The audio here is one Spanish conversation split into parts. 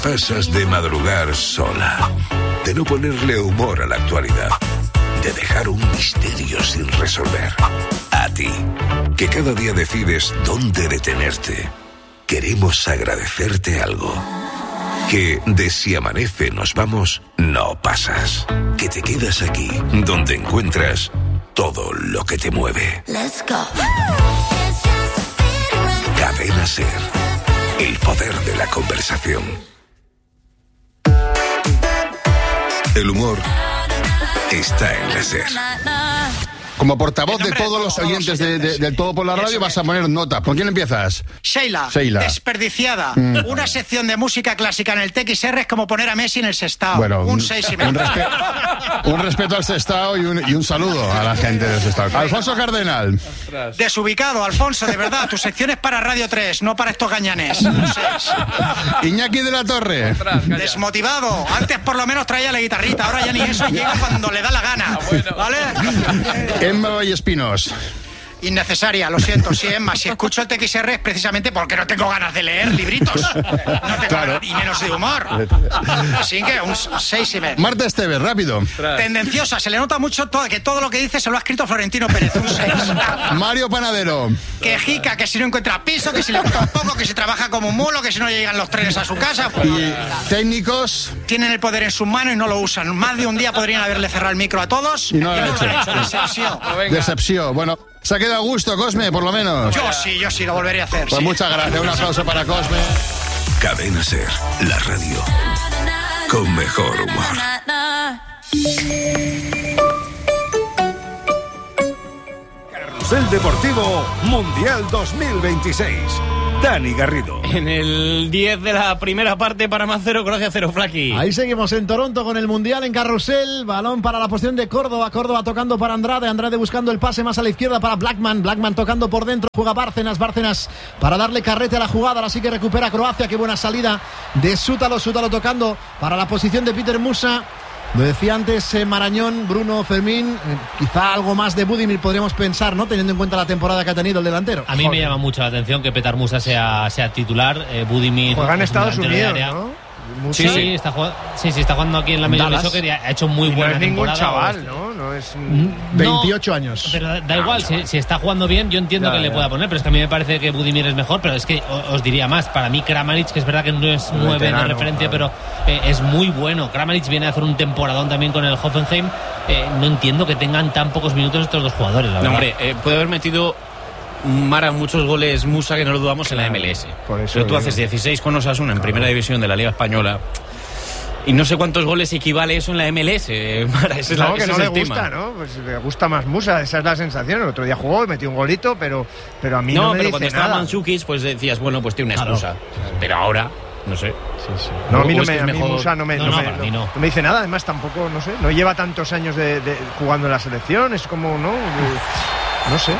Pasas de madrugar sola, de no ponerle humor a la actualidad, de dejar un misterio sin resolver. A ti, que cada día decides dónde detenerte, queremos agradecerte algo. Que de Si Amanece Nos Vamos, no pasas. Que te quedas aquí, donde encuentras todo lo que te mueve. Let's go. Cadena SER. El poder de la conversación. El humor está en la SER. Como portavoz de todos los oyentes del Todo por la Radio, vas a poner nota. ¿Con quién empiezas? Sheila. Desperdiciada. Una sección de música clásica en el TXR es como poner a Messi en el Sestao. Bueno, un 6,5. Un respeto al Sestao y un saludo a la gente del Sestao. Alfonso Cardenal. Desubicado, Alfonso, de verdad. Tu sección es para Radio 3, no para estos gañanes. Un 6. Iñaki de la Torre. Desmotivado. Antes por lo menos traía la guitarrita, ahora ya ni eso, llega cuando le da la gana. ¿Vale? Emma Vallespinos. Innecesaria, lo siento, sí, Emma. Si escucho el TXR es precisamente porque no tengo ganas de leer libritos. No tengo ganas, y menos de humor. Así que un 6,5. Marta Esteves, rápido. Tendenciosa, se le nota mucho que todo lo que dice se lo ha escrito Florentino Pérez. Un 6. Mario Panadero. Quejica, que si no encuentra piso, que si le gusta un poco, que si trabaja como un mulo, que si no llegan los trenes a su casa. Y técnicos. Tienen el poder en sus manos y no lo usan. Más de un día podrían haberle cerrado el micro a todos. Y no lo han hecho. Decepción. Decepción. Bueno, se ha quedado a gusto, Cosme, por lo menos. Yo sí, lo volveré a hacer. Pues sí. Muchas gracias. Un aplauso para Cosme. Cadena SER, la radio con mejor humor. Carrusel Deportivo Mundial 2026. Dani Garrido. En el 10 de la primera parte, Panamá 0, Croacia 0, Flaki. Ahí seguimos en Toronto con el Mundial en Carrusel. Balón para la posición de Córdoba. Córdoba tocando para Andrade. Andrade buscando el pase más a la izquierda para Blackman. Blackman tocando por dentro. Juega Bárcenas. Bárcenas para darle carrete a la jugada. Ahora sí que recupera Croacia. Qué buena salida de Sútalo. Sútalo tocando para la posición de Peter Musa. Lo decía antes Marañón, Bruno, Fermín, quizá algo más de Budimir podríamos pensar, ¿no? Teniendo en cuenta la temporada que ha tenido el delantero. A mí me llama mucho la atención que Petar Musa sea titular. Budimir juega en Estados Unidos, ¿no? Sí, está jugando aquí en la Major League Soccer y ha hecho muy buena temporada. No es ningún chaval, ¿no? No es 28 años. Pero da igual, si está jugando bien, yo entiendo que le pueda poner, pero es que a mí me parece que Budimir es mejor, pero es que os diría más, para mí Kramaric, que es verdad que no es 9 de referencia, pero es muy bueno. Kramaric viene a hacer un temporadón también con el Hoffenheim. No entiendo que tengan tan pocos minutos estos dos jugadores, la verdad. Hombre, puede haber metido muchos goles Musa, que no lo dudamos, en la MLS. Pero tú haces 16 con Osasuna en primera división de la Liga Española y no sé cuántos goles equivale eso en la MLS. Mara, ese no, es que no le gusta, ¿no? Pues le gusta más Musa, esa es la sensación. El otro día jugó y metió un golito, pero a mí no me pero dice cuando estaba nada. Mandzukic, pues decías, bueno, pues tiene una excusa. Pero ahora, no sé. No, a mí mejor... Musa no me dice nada. Además, tampoco, no sé, no lleva tantos años jugando en la selección. Es como, ¿no? No sé,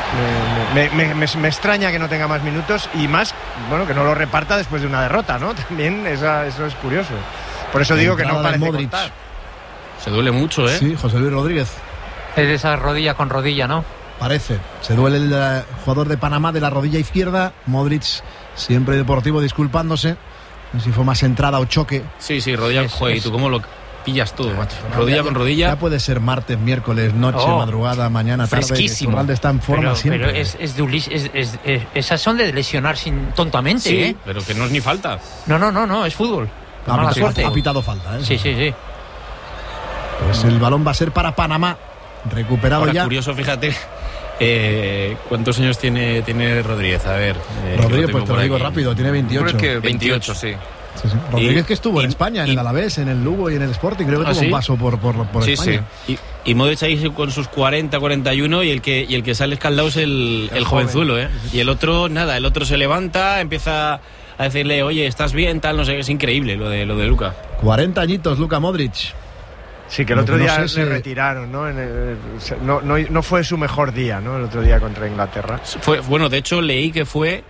me extraña que no tenga más minutos y más, bueno, que no lo reparta después de una derrota, ¿no? También eso es curioso. Por eso digo que no parece contar. Se duele mucho, ¿eh? Sí, José Luis Rodríguez. Es de esa rodilla con rodilla, ¿no? Parece. Se duele el jugador de Panamá de la rodilla izquierda. Modric, siempre deportivo, disculpándose. No sé si fue más entrada o choque. Sí, rodilla. ¿Y tú cómo lo pillas todo, macho? Rodilla con rodilla. Ya puede ser martes, miércoles, noche, madrugada, mañana, tarde. Fresquísimo. Iturralde está en forma siempre. Pero esas son de lesionar tontamente, sí, ¿eh? Pero que no es ni falta. No, es fútbol. Ha pitado falta, ¿eh? Sí. Pues el balón va a ser para Panamá. Recuperado ahora, ya. Curioso, fíjate. ¿Cuántos años tiene Rodríguez? A ver. Rodríguez, pues te lo digo rápido, tiene 28. Creo que 28, sí. Rodríguez, que estuvo en España, en el Alavés, en el Lugo y en el Sporting, creo que tuvo un paso por España. Sí. Y Modric ahí con sus 40, 41 y el que sale escaldado es el jovenzuelo, ¿eh? Y el otro se levanta, empieza a decirle, oye, ¿estás bien? Tal, no sé, es increíble lo de Luka. 40 añitos, Luka Modric. Sí, que el otro día le retiraron, ¿no? No fue su mejor día, ¿no? El otro día contra Inglaterra. Bueno, de hecho leí que fue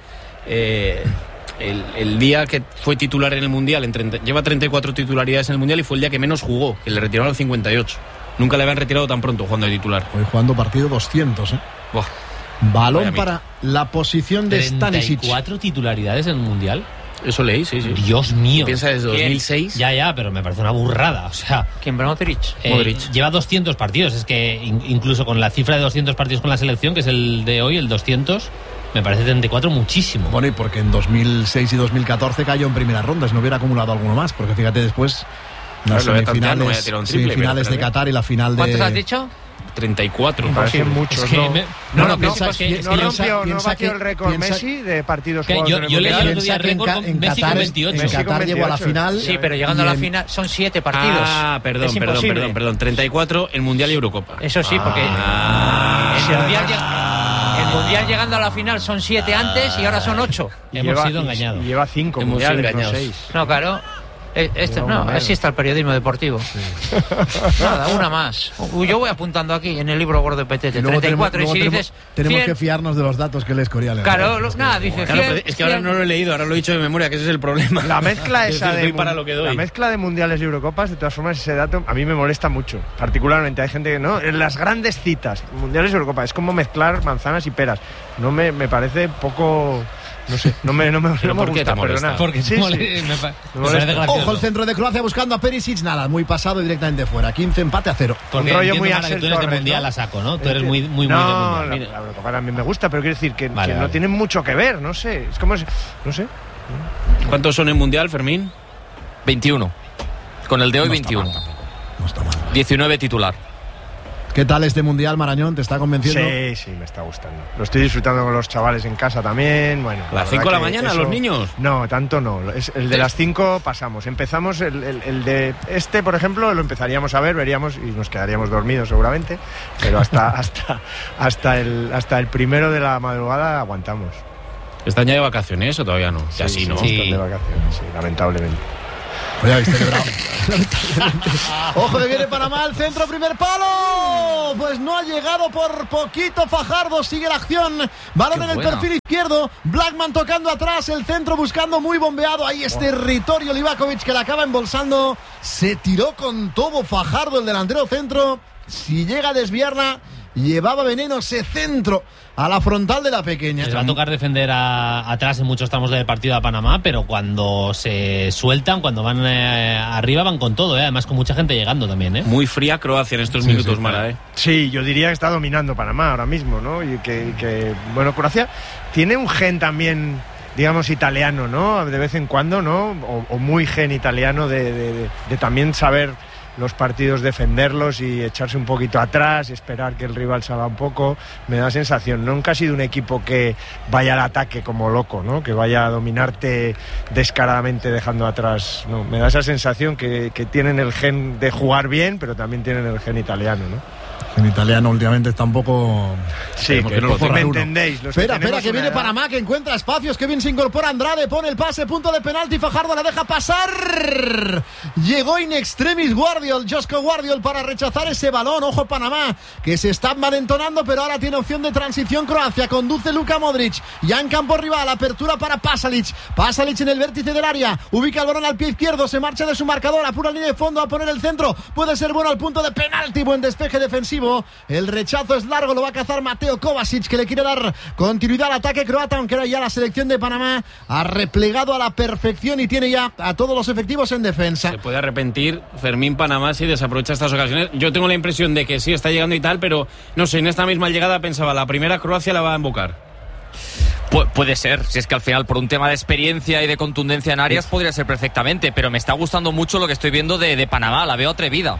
el día que fue titular en el Mundial, lleva 34 titularidades en el Mundial y fue el día que menos jugó, que le retiraron al 58. Nunca le habían retirado tan pronto jugando de titular. Hoy jugando partido 200, ¿eh? Buah. Balón para la posición de Stanisic. 34 titularidades en el Mundial. Eso leí, sí. Dios mío. Piensa desde 2006. Ya, pero me parece una burrada. O sea, ¿quién? Modric. Lleva 200 partidos. Es que incluso con la cifra de 200 partidos con la selección, que es el de hoy, el 200, me parece 34 muchísimo. Bueno, y porque en 2006 y 2014 cayó en primeras rondas, no hubiera acumulado alguno más, porque fíjate después las semifinales de Qatar y la final de... ¿Cuántos has dicho? 34. Me parecen muchos. Es que no piensa batió el récord Messi de partidos que jugados yo leí el otro día que en récord con Messi con 28. En Qatar llegó a la final. Sí, pero llegando a la final son 7 partidos. Ah, perdón. 34 en Mundial y Eurocopa. Eso sí, porque el Mundial llegando a la final son 7 antes y ahora son 8. Hemos sido engañados. Lleva 5 mundiales, no 6. No, claro. Así está el periodismo deportivo. Sí. Nada, una más. Yo voy apuntando aquí en el libro gordo de Petete. 34. Tenemos que fiarnos de los datos que lees Corial. Claro, dice. Claro, es que ahora no lo he leído, ahora lo he dicho de memoria, que ese es el problema. La mezcla esa la mezcla de mundiales y Eurocopas, de todas formas, ese dato a mí me molesta mucho. Particularmente hay gente que no. En las grandes citas, mundiales y Eurocopas, es como mezclar manzanas y peras. No me parece poco. No sé, no me gusta, perdona. Porque Ojo, el centro de Croacia buscando a Perisic, nada, muy pasado y directamente fuera. 15, empate a 0. Porque un rollo muy que tú eres de mundial, ¿no? A saco, ¿no? Tú eres muy de mundial. La Eurocopa también me gusta, pero quiero decir que no tiene mucho que ver, no sé. Es como, no sé. ¿Cuántos son en mundial, Fermín? 21. Con el de hoy, 21. No está mal. 19 titular. ¿Qué tal este mundial, Marañón? ¿Te está convenciendo? Sí, me está gustando. Lo estoy disfrutando con los chavales en casa también. Bueno, ¿a las 5 de la mañana, los niños? No, tanto no. El de las 5 pasamos. Empezamos el de por ejemplo, lo empezaríamos a ver, veríamos y nos quedaríamos dormidos seguramente. Pero hasta el primero de la madrugada aguantamos. ¿Están ya de vacaciones o todavía no? Sí, sí, ¿no? Están de vacaciones, sí, lamentablemente. Ya viste que bravo. Ojo que viene Panamá, el centro, primer palo. Pues no ha llegado por poquito Fajardo, sigue la acción. Balón en el perfil izquierdo, Blackman tocando atrás, el centro buscando muy bombeado. Ahí es territorio Livakovic que la acaba embolsando. Se tiró con todo Fajardo, el delantero centro. Si llega a desviarla, llevaba veneno ese centro a la frontal de la pequeña. Les va a tocar defender atrás en muchos tramos del partido a Panamá, pero cuando se sueltan, cuando van arriba, van con todo, además con mucha gente llegando también. Muy fría Croacia en estos minutos, Mara. Sí, yo diría que está dominando Panamá ahora mismo, ¿no? Y que Croacia tiene un gen también, digamos, italiano, ¿no? De vez en cuando, ¿no? O muy gen italiano de también saber los partidos, defenderlos y echarse un poquito atrás y esperar que el rival salga un poco. Me da sensación, nunca ha sido un equipo que vaya al ataque como loco, ¿no? Que vaya a dominarte descaradamente dejando atrás, no, me da esa sensación que tienen el gen de jugar bien, pero también tienen el gen italiano, ¿no? En italiano últimamente está un poco... Sí, que no me entendéis. Espera, que viene Panamá, que encuentra espacios, que bien se incorpora Andrade, pone el pase, punto de penalti, Fajardo la deja pasar. Llegó in extremis Josko Guardiol para rechazar ese balón. Ojo Panamá, que se está malentonando, pero ahora tiene opción de transición Croacia. Conduce Luka Modric, ya en campo rival, apertura para Pasalic en el vértice del área, ubica el balón al pie izquierdo, se marcha de su marcador, a pura línea de fondo a poner el centro, puede ser bueno al punto de penalti, buen despeje defensivo. El rechazo es largo, lo va a cazar Mateo Kovacic, que le quiere dar continuidad al ataque croata, aunque ahora ya la selección de Panamá ha replegado a la perfección y tiene ya a todos los efectivos en defensa. Se puede arrepentir Fermín Panamá si desaprovecha estas ocasiones. Yo tengo la impresión de que sí está llegando y tal, pero no sé, en esta misma llegada pensaba, la primera Croacia la va a embocar. Puede ser, si es que al final por un tema de experiencia y de contundencia en áreas podría ser perfectamente, pero me está gustando mucho lo que estoy viendo de Panamá, la veo atrevida.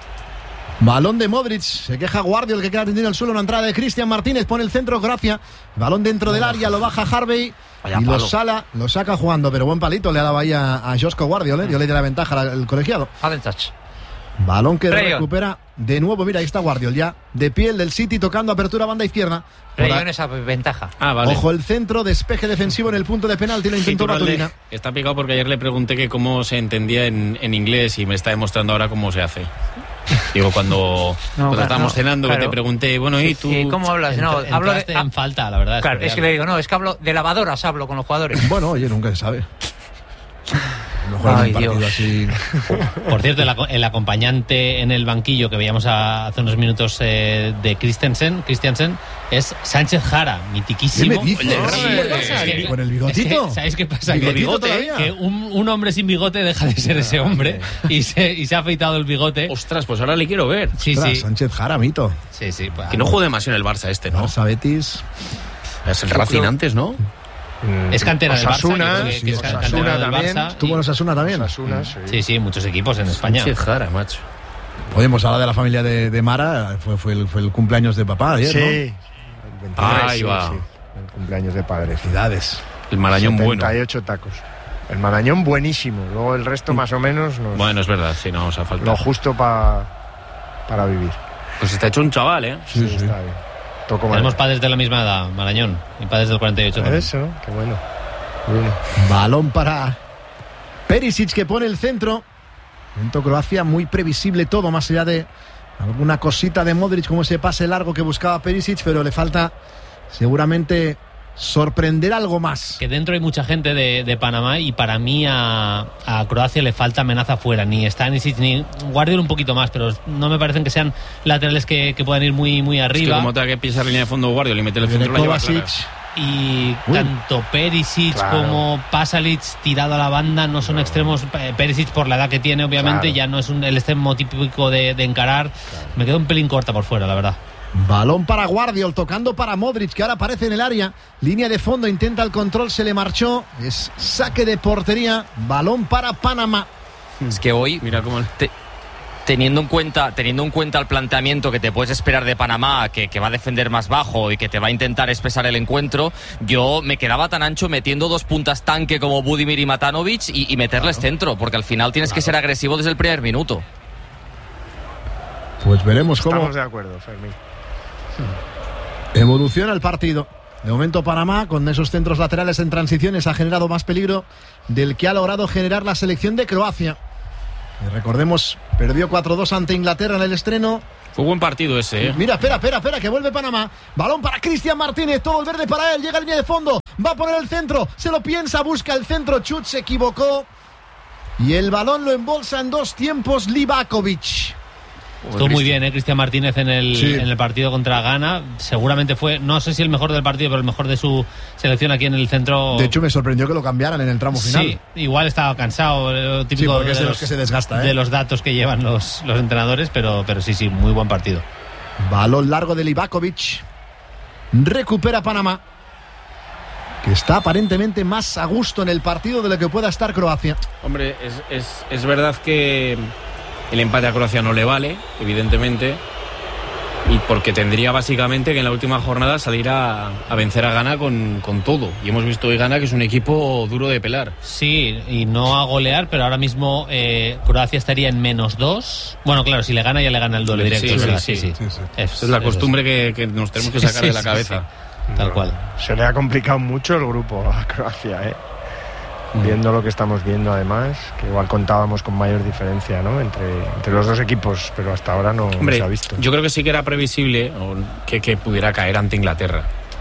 Balón de Modric, se queja Guardiol que queda tendido al suelo, una entrada de Cristian Martínez, pone el centro Croacia, balón dentro del área, lo baja Harvey y lo saca jugando, pero buen palito le ha dado ahí a Josko Guardiol, dio le la ventaja al colegiado. Balón que recupera de nuevo, mira, ahí está Guardiol ya, de pie el del City tocando apertura banda izquierda. En esa ventaja. Vale. Ojo el centro, despeje defensivo en el punto de penalti, lo intentó Batulina. Está picado porque ayer le pregunté que cómo se entendía en inglés y me está demostrando ahora cómo se hace. Digo, cuando estábamos cenando, claro, que te pregunté, bueno, ¿y tú? ¿Cómo hablas? No, hablo en falta, la verdad. Claro, es que le digo, no, es que hablo de lavadoras, hablo con los jugadores. Bueno, oye, nunca se sabe. Mejor en un partido así. Por cierto, el acompañante en el banquillo que veíamos hace unos minutos de Christiansen es Sánchez Jara, mitiquísimo. ¿Qué me dices? ¿Con el bigotito? ¿Sabéis qué pasa? Que un hombre sin bigote deja de ser ese hombre y se ha afeitado el bigote. Ostras, pues ahora le quiero ver. Sí. Sánchez Jara, mito. Sí. Pues, que no juegue demasiado en el Barça ¿no? Barça Betis. Es el Racing antes, ¿no? Es cantera del Barça. Es cantera del Barça. ¿Estuvo en Osasuna también? Osasuna, sí, muchos equipos en España. Sánchez Jara, macho. Podemos hablar de la familia de Mara. Fue el cumpleaños de papá ayer, ¿no? Sí. Ahí va. Sí. El cumpleaños de padre. Felicidades. El Marañón 78 tacos. El Marañón buenísimo. Luego el resto más o menos. Bueno, es verdad, sí, no vamos a faltar. Lo justo para vivir. Pues está hecho un chaval, ¿eh? Sí. Está bien. Tenemos padres de la misma edad, Marañón, y padres del 48 también. Eso, qué bueno. Balón para Perisic, que pone el centro. Momento Croacia, muy previsible todo, más allá de alguna cosita de Modric, como ese pase largo que buscaba Perisic, pero le falta seguramente sorprender algo más. Que dentro hay mucha gente de Panamá y para mí a Croacia le falta amenaza fuera, ni Stanisic ni Guardiola un poquito más, pero no me parecen que sean laterales que puedan ir muy arriba. Es que como tenga que pisar línea de fondo Guardiola y meterle el centro la lleva clara. Y tanto Perisic como Pasalic tirado a la banda no son extremos. Perisic por la edad que tiene obviamente ya no es el extremo típico de encarar. Me quedo un pelín corta por fuera, la verdad. Balón para Guardiola, tocando para Modric, que ahora aparece en el área. Línea de fondo, intenta el control, se le marchó. Es saque de portería. Balón para Panamá. Es que hoy, mira cómo teniendo en cuenta el planteamiento que te puedes esperar de Panamá, que va a defender más bajo y que te va a intentar espesar el encuentro, yo me quedaba tan ancho metiendo dos puntas tanque como Budimir y Matanovic y meterles centro, porque al final tienes que ser agresivo desde el primer minuto. Pues veremos cómo estamos de acuerdo, Fermín. Evoluciona el partido. De momento Panamá, con esos centros laterales en transiciones, ha generado más peligro del que ha logrado generar la selección de Croacia. Y recordemos, perdió 4-2 ante Inglaterra en el estreno. Fue buen partido ese, ¿eh? Mira, espera, que vuelve Panamá. Balón para Cristian Martínez, todo el verde para él. Llega a línea de fondo, va a poner el centro. Se lo piensa, busca el centro. Chut, se equivocó. Y el balón lo embolsa en dos tiempos Livakovic. Estuvo muy bien, Cristian Martínez en el partido contra Ghana. Seguramente fue, no sé si el mejor del partido, pero el mejor de su selección aquí en el centro. De hecho, me sorprendió que lo cambiaran en el tramo final. Sí, igual estaba cansado, típico porque es de los que se desgasta, de los datos que llevan los entrenadores, pero sí, muy buen partido. Balón largo de Livakovic. Recupera Panamá, que está aparentemente más a gusto en el partido de lo que pueda estar Croacia. Hombre, es verdad que el empate a Croacia no le vale, evidentemente, y porque tendría básicamente que en la última jornada salir a vencer a Ghana con todo. Y hemos visto hoy Ghana que es un equipo duro de pelar. Sí, y no a golear, pero ahora mismo Croacia estaría en -2. Bueno, claro, si le gana ya le gana el doble directo. Sí. Es la costumbre que nos tenemos que sacar de la cabeza. Sí. Tal cual. Se le ha complicado mucho el grupo a Croacia, viendo lo que estamos viendo, además, que igual contábamos con mayor diferencia, ¿no? entre los dos equipos, pero hasta ahora no se ha visto. Yo creo que sí que era previsible que pudiera caer ante Inglaterra.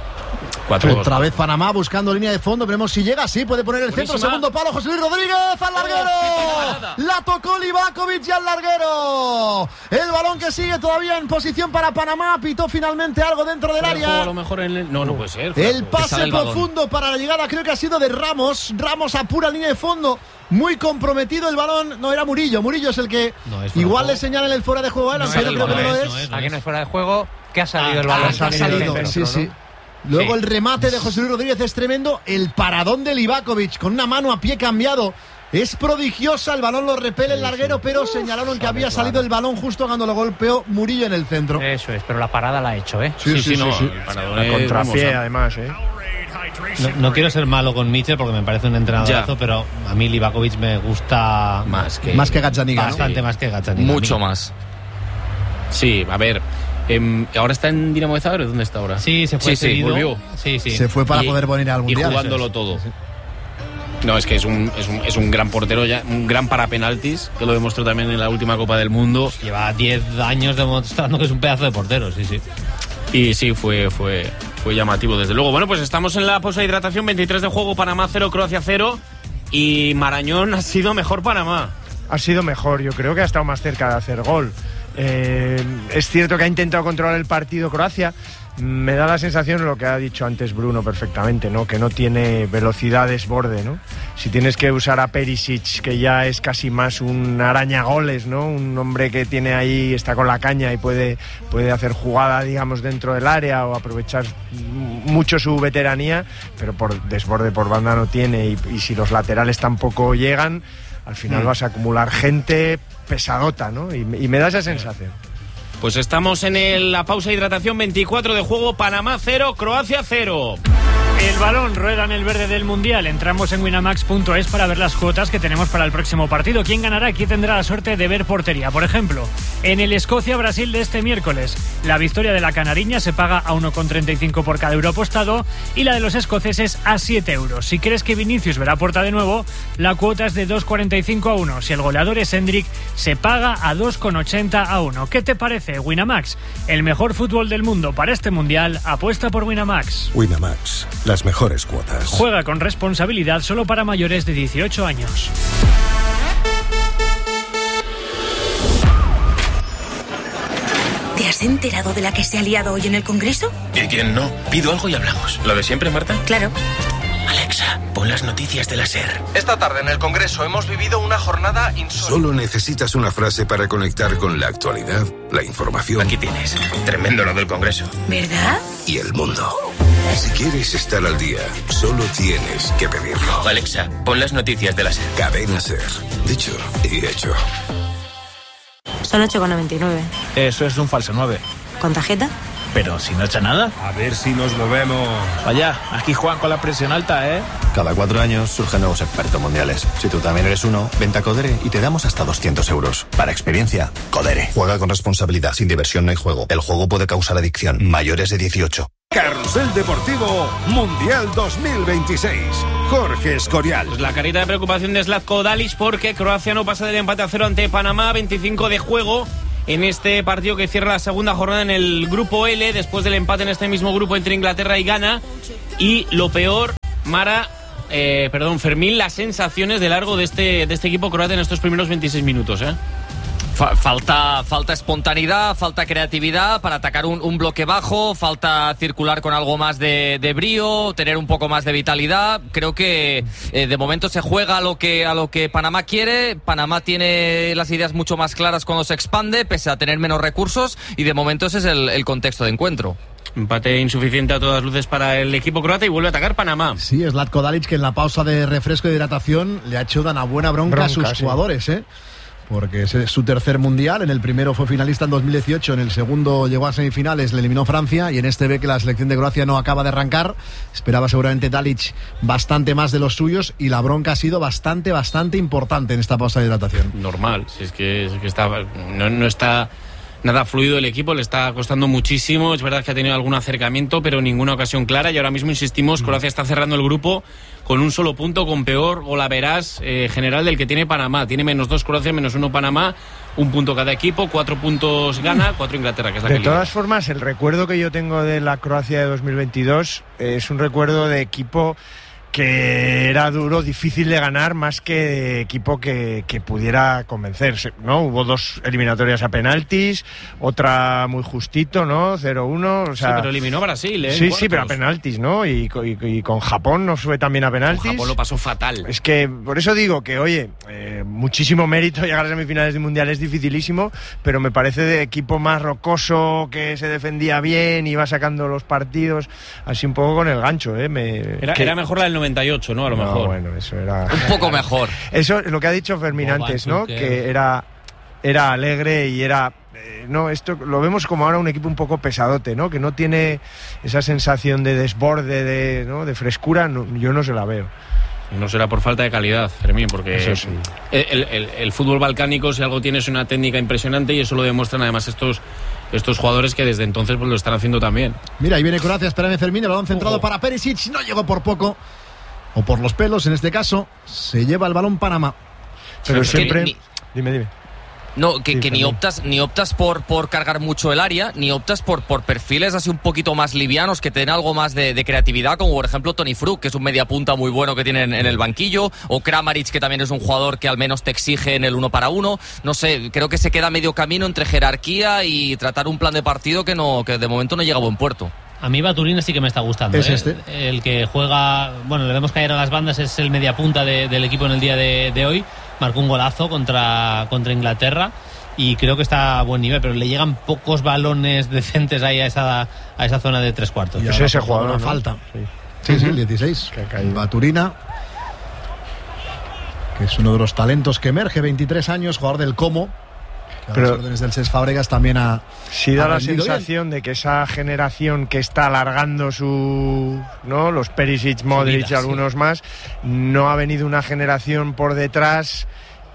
4-2. Otra vez Panamá buscando línea de fondo. Veremos si llega. Sí, puede poner el centro. Segundo palo. José Luis Rodríguez al larguero. La tocó Livakovic y al larguero. El balón que sigue todavía en posición para Panamá. Pitó finalmente algo dentro del área. A lo mejor no puede ser. El pase profundo para la llegada, creo que ha sido de Ramos. Ramos apura línea de fondo. Muy comprometido el balón. No, era Murillo. Murillo es el que igual le señalan el fuera de juego a él. Creo que no es. Aquí no es fuera de juego. Que ha salido el balón. Ha salido. Sí. Luego el remate de José Luis Rodríguez es tremendo. El paradón de Livakovic con una mano a pie cambiado es prodigiosa. El balón lo repele el larguero, pero señalaron que había salido el balón justo cuando lo golpeó Murillo en el centro. Eso es, pero la parada la ha hecho, ¿eh? Sí. El paradón es contrapié, además, No quiero ser malo con Mitchell porque me parece un entrenadorazo, pero a mí Livakovic me gusta más que Gazzaniga, bastante, ¿no? Más que Gazzaniga. Mucho más. Sí, a ver. ¿Ahora está en Dinamo de Zagreb? ¿Dónde está ahora? Sí, se fue. Sí, volvió. Sí. Se fue para poder venir al Mundial. Y jugándolo todo. No, es que es un gran portero, ya un gran para penaltis, que lo demostró también en la última Copa del Mundo. Lleva 10 años demostrando que es un pedazo de portero, sí. Y sí, fue llamativo, desde luego. Bueno, pues estamos en la pausa de hidratación, 23 de juego, Panamá 0, Croacia 0. y Marañón ha sido mejor Panamá. Ha sido mejor, yo creo que ha estado más cerca de hacer gol. Es cierto que ha intentado controlar el partido Croacia. Me da la sensación, lo que ha dicho antes Bruno perfectamente, ¿no? Que no tiene velocidad de desborde, ¿no? Si tienes que usar a Perisic, que ya es casi más un arañagoles, ¿no? Un hombre que tiene ahí, está con la caña y puede hacer jugada, digamos, dentro del área o aprovechar mucho su veteranía, pero por desborde por banda no tiene, y si los laterales tampoco llegan, al final vas a acumular gente pesadota, ¿no? Y me da esa sensación. Pues estamos en la pausa de hidratación, 24 de juego, Panamá 0, Croacia 0. El balón rueda en el verde del Mundial. Entramos en winamax.es para ver las cuotas que tenemos para el próximo partido. ¿Quién ganará? ¿Quién tendrá la suerte de ver portería? Por ejemplo, en el Escocia-Brasil de este miércoles, la victoria de la canariña se paga a 1,35 por cada euro apostado y la de los escoceses a 7 euros. Si crees que Vinicius verá puerta de nuevo, la cuota es de 2,45 a 1. Si el goleador es Endrick, se paga a 2,80 a 1. ¿Qué te parece? Winamax, el mejor fútbol del mundo para este Mundial, apuesta por Winamax. Winamax, las mejores cuotas. Juega con responsabilidad, solo para mayores de 18 años. ¿Te has enterado de la que se ha liado hoy en el Congreso? ¿Y quién no? Pido algo y hablamos. ¿Lo de siempre, Marta? Claro. Alexa, pon las noticias de la SER. Esta tarde en el Congreso hemos vivido una jornada insólita. Solo necesitas una frase para conectar con la actualidad, la información. Aquí tienes. Tremendo lo del Congreso. ¿Verdad? Y el mundo. Si quieres estar al día, solo tienes que pedirlo. Alexa, pon las noticias de la SER. Cadena SER. Dicho y hecho. Son 8,99. Eso es un falso 9. ¿Con tarjeta? Pero si no echa nada. A ver si nos movemos. Vaya, aquí juegan con la presión alta, ¿eh? Cada 4 años surgen nuevos expertos mundiales. Si tú también eres uno, vente a Codere y te damos hasta 200 euros. Para experiencia, Codere. Juega con responsabilidad. Sin diversión no hay juego. El juego puede causar adicción. Mayores de 18. Carrusel Deportivo Mundial 2026. Jorge Escorial. Pues la carita de preocupación de Zlatko Dalic porque Croacia no pasa del empate a 0 ante Panamá. 25 de juego en este partido que cierra la segunda jornada en el grupo L, después del empate en este mismo grupo entre Inglaterra y Ghana. Y lo peor, Fermín, las sensaciones de largo de este equipo croata en estos primeros 26 minutos, ¿eh? Falta espontaneidad, falta creatividad para atacar un bloque bajo, falta circular con algo más de brío, tener un poco más de vitalidad. Creo que de momento se juega a lo que Panamá quiere. Panamá tiene las ideas mucho más claras cuando se expande, pese a tener menos recursos, y de momento ese es el contexto de encuentro. Empate insuficiente a todas luces para el equipo croata y vuelve a atacar Panamá. Sí, Zlatko Dalic, que en la pausa de refresco y hidratación le ha hecho una buena bronca a sus jugadores, ¿eh? Porque es su tercer mundial. En el primero fue finalista en 2018, en el segundo llegó a semifinales, le eliminó Francia, y en este ve que la selección de Croacia no acaba de arrancar. Esperaba seguramente Dalic bastante más de los suyos, y la bronca ha sido bastante importante en esta pausa de hidratación. Normal, si es que está, no está nada fluido el equipo, le está costando muchísimo. Es verdad que ha tenido algún acercamiento, pero ninguna ocasión clara, y ahora mismo insistimos, Croacia está cerrando el grupo con un solo punto, con peor golaveras general del que tiene Panamá. Tiene -2 Croacia, -1 Panamá, un punto cada equipo, 4 puntos Ghana, 4 Inglaterra, que es la que de todas formas, el recuerdo que yo tengo de la Croacia de 2022 es un recuerdo de equipo que era duro, difícil de ganar, más que de equipo que pudiera convencerse, ¿no? Hubo 2 eliminatorias a penaltis, otra muy justito, ¿no? 0-1, o sea... Sí, pero eliminó a Brasil, ¿eh? Sí, pero a penaltis, ¿no? Y con Japón no fue también a penaltis. Con Japón lo pasó fatal. Es que, por eso digo que, oye, muchísimo mérito llegar a semifinales de Mundial, es dificilísimo, pero me parece de equipo más rocoso, que se defendía bien, iba sacando los partidos, así un poco con el gancho, ¿eh? Era mejor la del 98, ¿no? A lo mejor. Bueno, eso era... Un poco mejor. Eso es lo que ha dicho Fermín antes, ¿no? Que era alegre y era... no, esto lo vemos como ahora un equipo un poco pesadote, ¿no? Que no tiene esa sensación de desborde, de frescura, yo no se la veo. No será por falta de calidad, Fermín, porque eso sí. el fútbol balcánico, si algo tiene, es una técnica impresionante, y eso lo demuestran además estos jugadores que desde entonces pues lo están haciendo también. Mira, ahí viene Croacia, espérame Fermín, el balón centrado para Perisic, no llegó por poco, o por los pelos en este caso, se lleva el balón Panamá. Pero siempre... Dime. No, que ni optas por cargar mucho el área, ni optas por perfiles así un poquito más livianos, que tienen algo más de creatividad, como por ejemplo Toni Fruk, que es un mediapunta muy bueno que tienen en el banquillo, o Kramaric, que también es un jugador que al menos te exige en el 1 para 1. No sé, creo que se queda medio camino entre jerarquía y tratar un plan de partido que de momento no llega a buen puerto. A mí Baturina sí que me está gustando. Es el que juega, bueno, le vemos caer a las bandas, es el mediapunta del equipo en el día de hoy. Marcó un golazo contra Inglaterra y creo que está a buen nivel, pero le llegan pocos balones decentes ahí a esa zona de tres cuartos. Y ese jugador una falta. Sí, el 16. Baturina, que es uno de los talentos que emerge, 23 años, jugador del Como. Pero las órdenes del Cesc Fábregas también sí da la sensación de que esa generación que está alargando los Perisic, Modric y algunos más, no ha venido una generación por detrás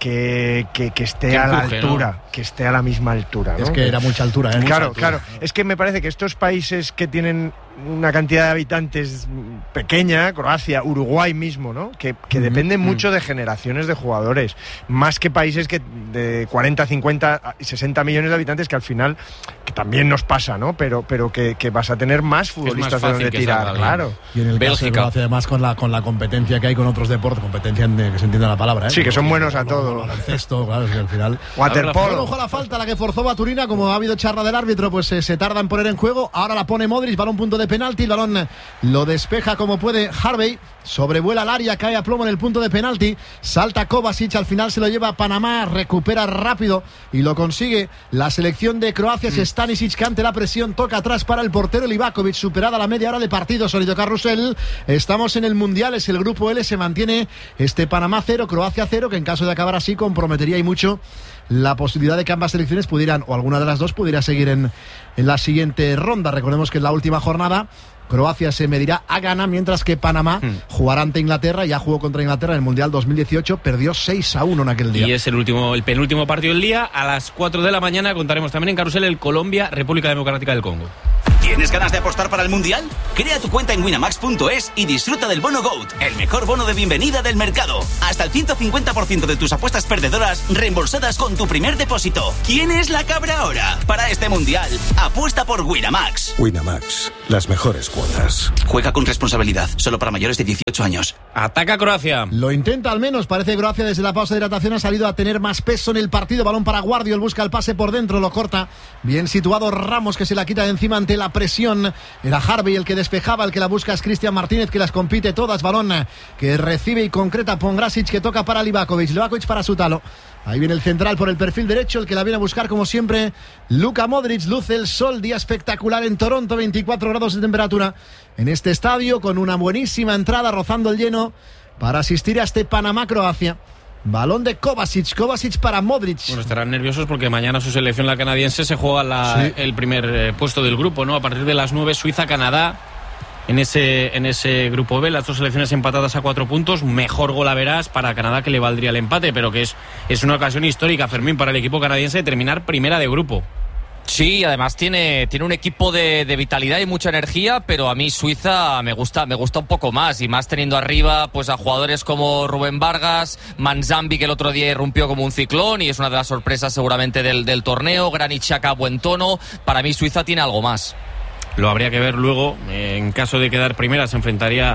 que esté a la altura, ¿no? Que esté a la misma altura, ¿no? Es que era mucha altura, ¿eh? Claro. Es que me parece que estos países que tienen una cantidad de habitantes pequeña, Croacia, Uruguay mismo, ¿no? Que dependen mucho de generaciones de jugadores, más que países que de 40, 50, 60 millones de habitantes, que al final, que también nos pasa, ¿no? Pero que vas a tener más futbolistas de donde tirar, claro. Y en el caso de Croacia, además, con la competencia que hay con otros deportes, competencia que se entienda la palabra, ¿eh? Sí, que son buenos a todo. Baloncesto, claro, es que al final... Waterpolo. Ojo a la falta, la que forzó Baturina, como ha habido charla del árbitro, pues se tarda en poner en juego. Ahora la pone Modric, balón punto de penalti, el balón lo despeja como puede Harvey, sobrevuela el área, cae a plomo en el punto de penalti, salta Kovacic, al final se lo lleva a Panamá, recupera rápido y lo consigue la selección de Croacia. Stanisic, que ante la presión toca atrás para el portero Livakovic, superada la media hora de partido. Sonido Carrusel, estamos en el Mundial, es el grupo L, se mantiene este Panamá 0, Croacia 0, que en caso de acabar así comprometería y mucho la posibilidad de que ambas selecciones pudieran, o alguna de las dos pudiera seguir en la siguiente ronda. Recordemos que en la última jornada Croacia se medirá a Ghana, mientras que Panamá jugará ante Inglaterra. Ya jugó contra Inglaterra en el Mundial 2018, perdió 6-1 en aquel día. Y es el penúltimo partido del día. A las 4 de la mañana contaremos también en Carrusel el Colombia-República Democrática del Congo. ¿Tienes ganas de apostar para el Mundial? Crea tu cuenta en winamax.es y disfruta del bono GOAT, el mejor bono de bienvenida del mercado. Hasta el 150% de tus apuestas perdedoras reembolsadas con tu primer depósito. ¿Quién es la cabra ahora? Para este Mundial, apuesta por Winamax. Winamax, las mejores cuotas. Juega con responsabilidad, solo para mayores de 18 años. Ataca Croacia. Lo intenta al menos, parece que Croacia desde la pausa de hidratación ha salido a tener más peso en el partido. Balón para Guardiol, busca el pase por dentro, lo corta. Bien situado Ramos, que se la quita de encima ante la presión. Era Harvey el que despejaba, el que la busca es Cristian Martínez, que las compite todas. Balón que recibe y concreta Pongrasic, que toca para Livakovic para Sutalo. Ahí viene el central por el perfil derecho, el que la viene a buscar como siempre Luka Modric. Luce el sol, día espectacular en Toronto, 24 grados de temperatura en este estadio, con una buenísima entrada rozando el lleno para asistir a este Panamá-Croacia. Balón de Kovacic para Modric. Bueno, estarán nerviosos porque mañana su selección, la canadiense, se juega el primer puesto del grupo, ¿no? A partir de las 9, Suiza-Canadá. En ese grupo B, las dos selecciones empatadas a 4 puntos. Mejor gol a verás para Canadá, que le valdría el empate, pero que es una ocasión histórica, Fermín, para el equipo canadiense de terminar primera de grupo. Sí, además tiene un equipo de vitalidad y mucha energía, pero a mí Suiza me gusta un poco más, y más teniendo arriba pues a jugadores como Rubén Vargas, Manzambi, que el otro día irrumpió como un ciclón y es una de las sorpresas seguramente del torneo, Granit Xhaka a buen tono. Para mí Suiza tiene algo más. Lo habría que ver luego. En caso de quedar primera, se enfrentaría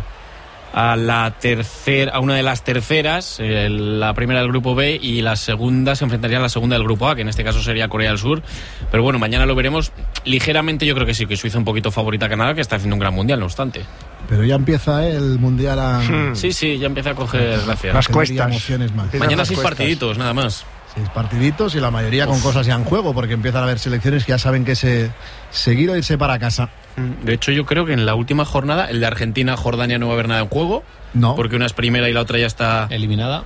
a una de las terceras, la primera del grupo B, y la segunda se enfrentaría a la segunda del grupo A, que en este caso sería Corea del Sur. Pero bueno, mañana lo veremos. Ligeramente yo creo que sí, que Suiza un poquito favorita a Canadá, que está haciendo un gran mundial, no obstante. Pero ya empieza el mundial a... Sí, ya empieza a coger gracia. Las cuestas. Mañana 6 partiditos, nada más. 6 partiditos y la mayoría con cosas ya en juego, porque empiezan a haber selecciones que ya saben que seguir o irse para casa. De hecho, yo creo que en la última jornada, el de Argentina-Jordania, no va a haber nada en juego. No. Porque una es primera y la otra ya está... Eliminada.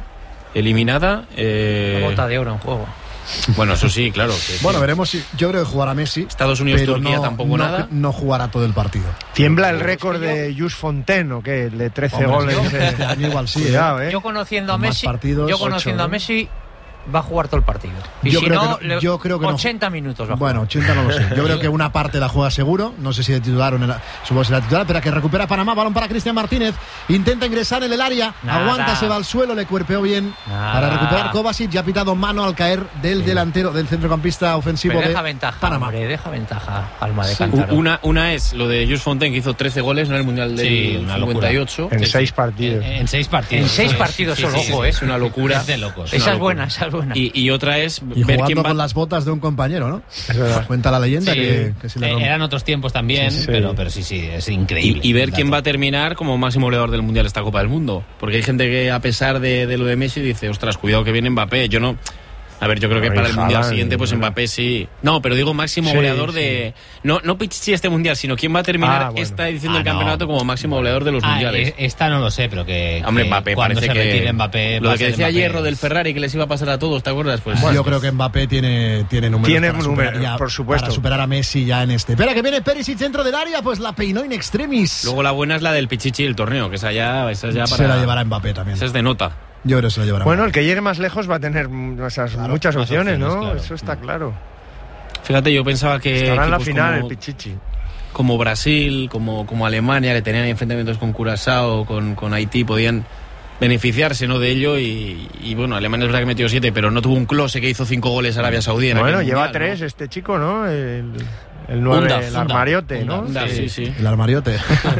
La bota de oro en juego. Bueno, eso sí, claro. Bueno, veremos si... Yo creo que jugará Messi. Estados Unidos-Turquía tampoco nada. No jugará todo el partido. ¿Tiembla el récord de Just Fontaine o qué? De 13 goles. Este año igual sí. Cuidado, Yo conociendo a Messi... va a jugar todo el partido. Y Yo si creo no, que no, yo creo que 80 minutos va a jugar. Bueno, 80 no lo sé. Yo creo que una parte la juega seguro. No sé si de titular o supongo que será titular, pero que recupera Panamá. Balón para Cristian Martínez. Intenta ingresar en el área. Nada. Aguanta, se va al suelo. Le cuerpeó bien para recuperar Kovacic. Ya ha pitado mano al caer del delantero, del centrocampista ofensivo Pero deja de ventaja, Panamá. hombre, deja ventaja Alma de Cántaro. Una es lo de Jules Fontaine, que hizo 13 goles en el Mundial del 58. En 6 partidos. En 6 partidos. En 6 partidos solo, ojo, Es una locura. Es de locos. Esa es buena, esa es buena. Y otra es Y ver jugando quién va... con las botas de un compañero, ¿no? Cuenta la leyenda que se le rompe. Eran otros tiempos también, pero sí, es increíble. Y ver quién va a terminar como máximo goleador del Mundial esta Copa del Mundo. Porque hay gente que, a pesar de lo de Messi, dice, ostras, cuidado que viene Mbappé. Yo no... A ver, yo creo que para el Mundial siguiente, pues Mbappé sí. No, pero digo máximo goleador de... No Pichichi este Mundial, sino quién va a terminar esta edición del campeonato como máximo goleador de los Mundiales. Esta no lo sé, pero que... Hombre, Mbappé cuando parece se retire Mbappé... Lo que decía Hierro del Ferrari, que les iba a pasar a todos, ¿te acuerdas? Pues Yo creo que Mbappé tiene números. Tiene para números, superar ya, por supuesto. Para superar a Messi ya en este. Espera que viene Perisic dentro del área, pues la peinó in extremis. Luego la buena es la del Pichichi del torneo, que esa ya para... Se la llevará Mbappé también. Esa es de nota. Yo creo que se la llevará. Bueno, el que llegue más lejos va a tener muchas opciones, ¿no? Claro. Eso está claro. Fíjate, yo pensaba que estará en la final como, el Pichichi. Como Brasil, como Alemania, que tenían enfrentamientos con Curazao, con Haití, podían beneficiarse, ¿no?, de ello. Y bueno, Alemania es verdad que metió 7, pero no tuvo un Klose que hizo 5 goles a Arabia Saudí. Bueno, lleva mundial, 3 ¿no? este chico, ¿no? El 9, el armariote, ¿no? Sí. El armariote.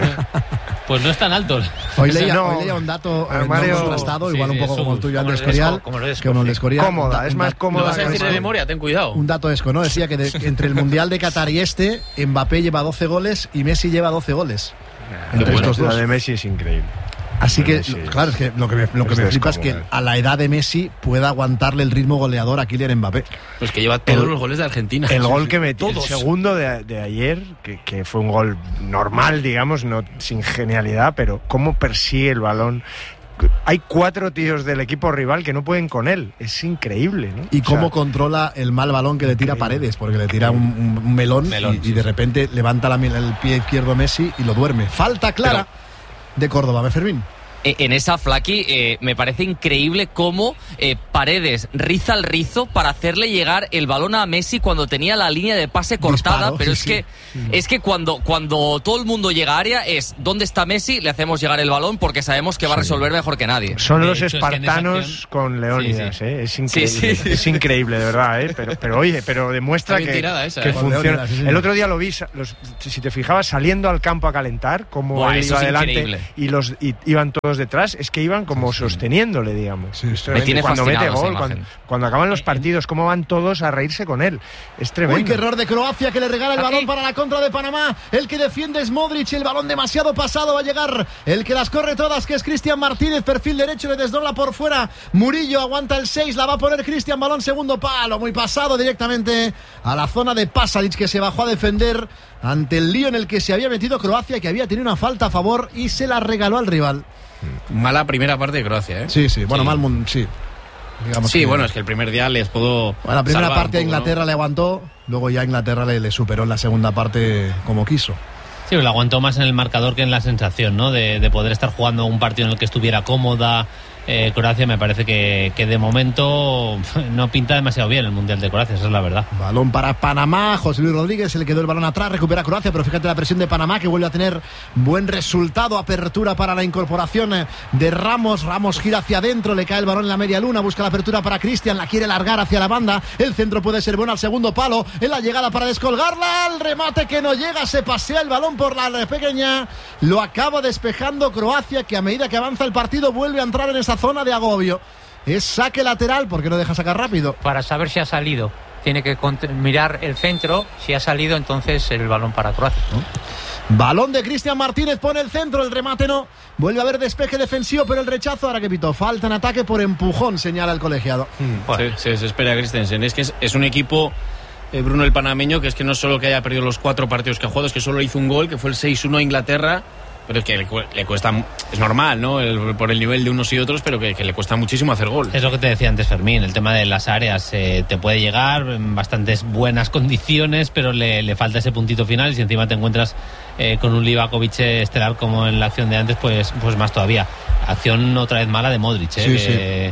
Pues no es tan alto. Hoy leía un dato armario contrastado, igual un poco como el tuyo, Andrés Corial. Como el Escorial. Cómoda, es más cómoda. ¿Lo vas a decir de memoria? Ten cuidado. Un dato ¿no? Decía que entre el Mundial de Qatar y Mbappé lleva 12 goles y Messi lleva 12 goles. Entre estos dos. La de Messi es increíble. Así que, claro, es que lo que me flipa es que a la edad de Messi pueda aguantarle el ritmo goleador a Kylian Mbappé. Pues que lleva todos los goles de Argentina. El gol que metió, el segundo de ayer, que fue un gol normal, digamos, no sin genialidad, pero cómo persigue el balón. Hay 4 tíos del equipo rival que no pueden con él. Es increíble, ¿no? Y cómo controla el mal balón que le tira Paredes, porque le tira un melón y de repente levanta el pie izquierdo a Messi y lo duerme. Falta clara de Córdoba, Fermín. En esa, Flaky, me parece increíble cómo Paredes riza el rizo para hacerle llegar el balón a Messi cuando tenía la línea de pase cortada. Pero es que cuando todo el mundo llega a área es ¿dónde está Messi? Le hacemos llegar el balón porque sabemos que va a resolver mejor que nadie. Son los espartanos con Leónidas, ¿eh? Es increíble, es increíble, de verdad, ¿eh? Pero oye, demuestra que funciona. El otro día lo vi, si te fijabas, saliendo al campo a calentar, como él iba adelante y iban todos detrás, es que iban como sosteniéndole, digamos. Me tiene cuando mete fascinado gol, cuando acaban los partidos, cómo van todos a reírse con él. Es tremendo. Uy, qué error de Croacia, que le regala el balón para la contra de Panamá. El que defiende es Modric, el balón demasiado pasado, va a llegar el que las corre todas, que es Cristian Martínez, perfil derecho, le desdobla por fuera Murillo, aguanta el 6, la va a poner Cristian, balón segundo palo, muy pasado directamente a la zona de Pasalic, que se bajó a defender ante el lío en el que se había metido Croacia, que había tenido una falta a favor y se la regaló al rival. Mala primera parte de Croacia, ¿eh? Sí, bueno, mal mundo, sí. Digamos bueno, es que el primer día les pudo. Bueno, la primera parte a Inglaterra, ¿no?, le aguantó, luego ya Inglaterra le superó en la segunda parte como quiso. Sí, pero lo aguantó más en el marcador que en la sensación, ¿no? De poder estar jugando un partido en el que estuviera cómoda. Croacia me parece que de momento no pinta demasiado bien el Mundial de Croacia, esa es la verdad. Balón para Panamá, José Luis Rodríguez, se le quedó el balón atrás, recupera Croacia, pero fíjate la presión de Panamá, que vuelve a tener buen resultado, apertura para la incorporación de Ramos gira hacia adentro, le cae el balón en la media luna, busca la apertura para Cristian, la quiere largar hacia la banda, el centro puede ser bueno al segundo palo, en la llegada para descolgarla, el remate que no llega, se pasea el balón por la pequeña, lo acaba despejando Croacia, que a medida que avanza el partido vuelve a entrar en esa zona de agobio. Es saque lateral, porque no deja sacar rápido. Para saber si ha salido, tiene que mirar el centro. Si ha salido, entonces el balón para Croacia, ¿no? Balón de Cristian Martínez, pone el centro, el remate no. Vuelve a haber despeje defensivo, pero el rechazo, ahora que pitó, falta en ataque por empujón, señala el colegiado. Se desespera Christensen. Es que es un equipo, Bruno, el panameño, que es que no solo que haya perdido los 4 partidos que ha jugado, es que solo hizo un gol, que fue el 6-1 a Inglaterra. Pero es que le cuesta, es normal, ¿no? Por el nivel de unos y otros, pero que le cuesta muchísimo hacer gol. Es lo que te decía antes, Fermín, el tema de las áreas, te puede llegar en bastantes buenas condiciones, pero le falta ese puntito final, y si encima te encuentras con un Livakovic estelar como en la acción de antes, pues más todavía. Acción otra vez mala de Modric, sí.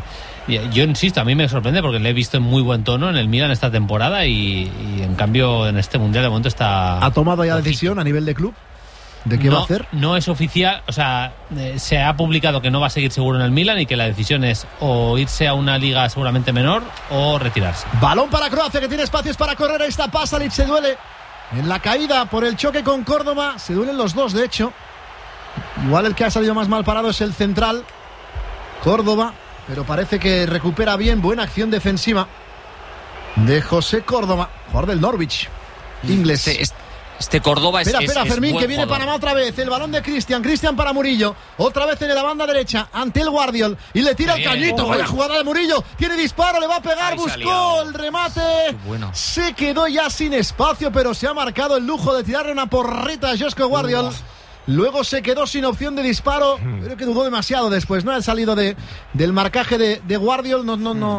Yo insisto, a mí me sorprende porque le he visto en muy buen tono en el Milan esta temporada y en cambio en este Mundial de momento está... ¿Ha tomado ya decisión a nivel de club? ¿De qué va a hacer? No es oficial, o sea, se ha publicado que no va a seguir seguro en el Milan y que la decisión es o irse a una liga seguramente menor o retirarse. Balón para Croacia, que tiene espacios para correr. Ahí está Pasalic, se duele en la caída por el choque con Córdoba. Se duelen los dos, de hecho. Igual el que ha salido más mal parado es el central, Córdoba, pero parece que recupera bien. Buena acción defensiva de José Córdoba, jugador del Norwich, inglés. Este Córdoba es... Espera, Fermín, buen que viene jugador. Panamá otra vez. El balón de Cristian para Murillo. Otra vez en la banda derecha, ante el Guardiol. Y le tira el cañito. Vaya jugada de Murillo. Tiene disparo, le va a pegar. Buscó el remate. Bueno. Se quedó ya sin espacio, pero se ha marcado el lujo de tirarle una porrita a Josko Guardiol. Luego se quedó sin opción de disparo. Creo que dudó demasiado después, ¿no? Ha salido del marcaje de Guardiol. No